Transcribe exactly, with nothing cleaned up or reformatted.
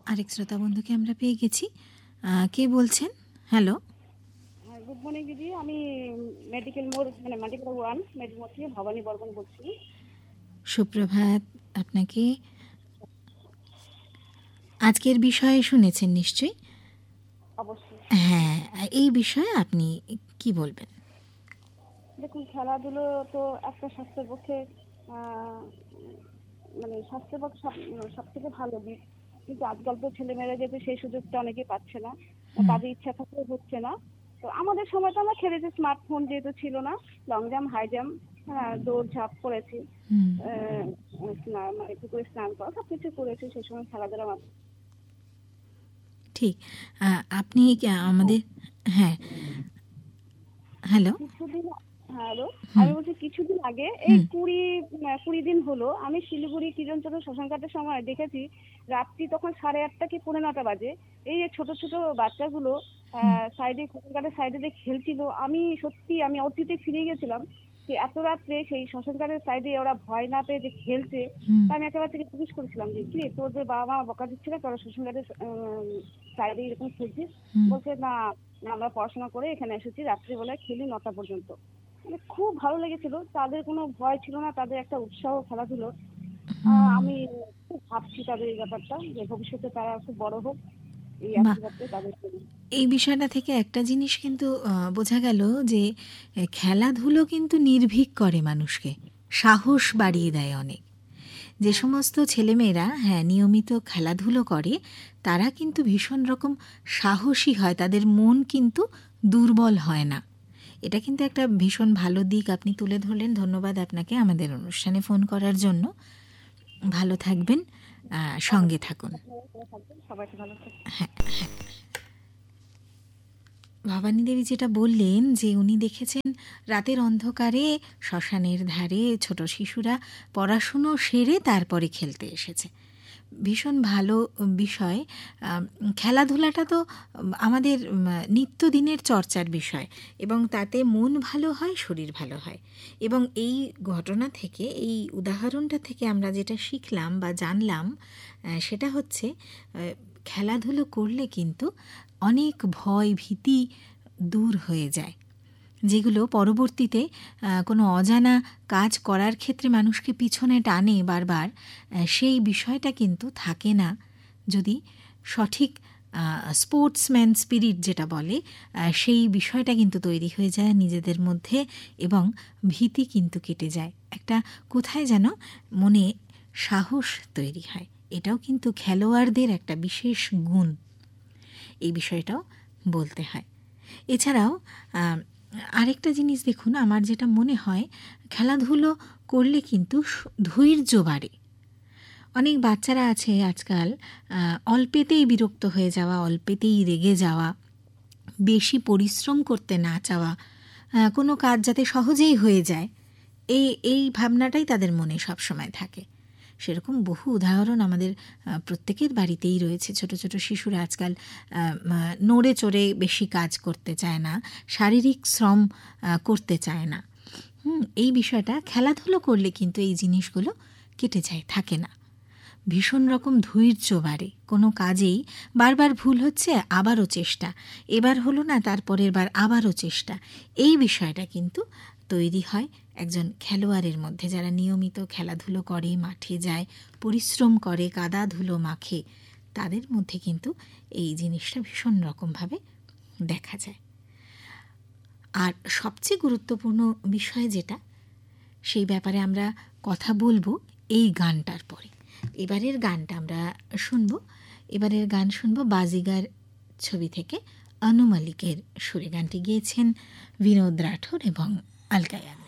আরেক শ্রোতা বন্ধুকে আমরা পেয়ে গেছি। কে বলছেন? হ্যালো, গুড মর্নিং দিদি, আমি মেডিকেল মোড় মানে মেডিকেল ওয়ান মেডিকেল মোড় থেকে ভবানী বর্মন বলছি। সুপ্রভাত আপনাকে। আজকের বিষয়ে শুনেছেন নিশ্চয়ই? অবশ্যই। হ্যাঁ, এই বিষয়ে আপনি কি বলবেন? দেখুন, খেলাধুলো তো একটা স্বাস্থ্যের পক্ষে মানে স্বাস্থ্যের পক্ষে সব থেকে ভালো দিক, কিন্তু আজকাল তো ছেলেমেয়েরা যেহেতু সেই সুযোগটা অনেকেই পাচ্ছে না, তাদের ইচ্ছা থাকলেও হচ্ছে না। তো আমাদের সময় তো আমরা খেলেছি, স্মার্টফোন যেহেতু ছিল না, লং জাম্প, হাই জাম্প, হ্যাঁ দৌড় ঝাঁপ করেছি, পুকুরে স্নান করা, সব কিছু করেছি সেই সময় খেলাধুলা মাত্র। ঠিক। আপনি আমাদের, হ্যাঁ হ্যালো কিছুদিন হ্যালো আমি বলছি কিছুদিন আগে এই কুড়ি কুড়ি দিন হলো আমি শিলিগুড়ি কিরণচন্দ্র শ্মশানঘাটের সময় দেখেছি, রাত্রি তখন সাড়ে আটটা কি পৌনে নটা বাজে, এই যে ছোট ছোট বাচ্চাগুলো সাইডে শ্মশানঘাটের সাইডে যে খেলছিল, আমি সত্যি আমি অতীতে ফিরে গেছিলাম যে এত রাত্রে সেই শ্মশানঘাটের সাইডে ওরা ভয় না পেয়ে যে খেলছে। আমি একেবারে থেকে জিজ্ঞেস করেছিলাম যে কি তোদের বাবা মা বকা দিচ্ছে না তোরা শ্মশানঘাটের সাইডে এরকম খেলছিস? বলছে না, আমরা পড়াশোনা করে এখানে এসেছি, রাত্রিবেলায় খেলি নটা পর্যন্ত। মানে খুব ভালো লেগেছিল, তাদের কোনো ভয় ছিল না, তাদের একটা উৎসাহ খেলাধুলো। আমি খুব ভাবছি তাদের এই ব্যাপারটা যে ভবিষ্যতে তারা খুব বড় হোক, এই আশীর্বাদটা তাদের জন্য। এই বিষয়টা থেকে একটা জিনিস কিন্তু বোঝা গেল যে খেলাধুলো কিন্তু নির্ভীক করে মানুষকে, সাহস বাড়িয়ে দেয় অনেক। যে সমস্ত ছেলেমেয়েরা হ্যাঁ নিয়মিত খেলাধুলো করে তারা কিন্তু ভীষণ রকম সাহসী হয়, তাদের মন কিন্তু দুর্বল হয় না। এটা কিন্তু একটা ভীষণ ভালো দিক আপনি তুলে ধরলেন। ধন্যবাদ আপনাকে আমাদের অনুষ্ঠানে ফোন করার জন্য। ভালো থাকবেন, সঙ্গে থাকুন। হ্যাঁ হ্যাঁ, ভবানী দেবী যেটা বললেন যে উনি দেখেছেন রাতের অন্ধকারে শ্মশানের ধারে ছোট শিশুরা পড়াশুনো সেরে তারপরে খেলতে এসেছে। ভীষণ ভালো বিষয়। খেলাধুলাটা তো আমাদের নিত্যদিনের চর্চার বিষয় এবং তাতে মন ভালো হয়, শরীর ভালো হয়। এবং এই ঘটনা থেকে, এই উদাহরণটা থেকে আমরা যেটা শিখলাম বা জানলাম সেটা হচ্ছে খেলাধুলো করলে কিন্তু অনেক ভয় ভীতি দূর হয়ে যায়, যেগুলো পরবর্তীতে কোনো অজানা কাজ করার ক্ষেত্রে মানুষকে পিছনে টানে বারবার, সেই বিষয়টা কিন্তু থাকে না যদি সঠিক স্পোর্টসম্যান স্পিরিট যেটা বলে সেই বিষয়টা কিন্তু তৈরি হয়ে যায় নিজেদের মধ্যে এবং ভীতি কিন্তু কেটে যায়। একটা কোথায় যেন মনে সাহস তৈরি হয়। এটাও কিন্তু খেলোয়াড়দের একটা বিশেষ গুণ, এই বিষয়টাও বলতে হয়। এছাড়াও আরেকটা জিনিস দেখুন, আমার যেটা মনে হয় খেলাধুলো করলে কিন্তু ধৈর্য বাড়ে। অনেক বাচ্চারা আছে আজকাল অল্পেতেই বিরক্ত হয়ে যাওয়া, অল্পেতেই রেগে যাওয়া, বেশি পরিশ্রম করতে না চাওয়া, কোনো কাজ যাতে সহজেই হয়ে যায়, এই এই ভাবনাটাই তাদের মনে সবসময় থাকে। সেরকম বহু উদাহরণ আমাদের প্রত্যেকের বাড়িতেই রয়েছে। ছোট ছোট শিশুরা আজকাল নড়ে চড়ে বেশি কাজ করতে চায় না, শারীরিক শ্রম করতে চায় না। হুম এই বিষয়টা খেলাধুলো করলে কিন্তু এই জিনিসগুলো কেটে যায়, থাকে না। ভীষণ রকম ধৈর্য বাড়ে। কোনো কাজেই বারবার ভুল হচ্ছে, আবারও চেষ্টা, এবার হলো না তারপরের বার আবারও চেষ্টা, এই বিষয়টা কিন্তু তৈরি হয় একজন খেলোয়াড়ের মধ্যে। যারা নিয়মিত খেলাধুলো করে, মাঠে যায়, পরিশ্রম করে, কাদা ধুলো মাখে, তাদের মধ্যে কিন্তু এই জিনিসটা ভীষণ রকমভাবে দেখা যায়। আর সবচেয়ে গুরুত্বপূর্ণ বিষয় যেটা, সেই ব্যাপারে আমরা কথা বলবো এই গানটার পরে। এবারের গানটা আমরা শুনব, এবারের গান শুনব বাজিগার ছবি থেকে। অনু মালিকের সুরে গানটি গেয়েছেন বিনোদ রাঠোর এবং আলকা ইয়াগনিক।